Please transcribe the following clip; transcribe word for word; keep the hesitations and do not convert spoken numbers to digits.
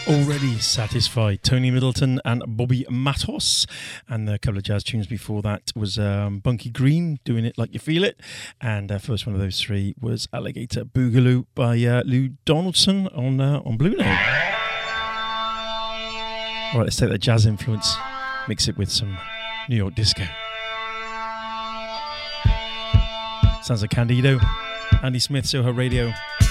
Already Satisfied, Tony Middleton and Bobby Matos. And a couple of jazz tunes before that was um, Bunky Green, Doing It Like You Feel It. And uh, first one of those three was Alligator Boogaloo by uh, Lou Donaldson on, uh, on Blue Note. All right, let's take that jazz influence, mix it with some New York disco. Sounds like Candido, Andy Smith, Soho Radio.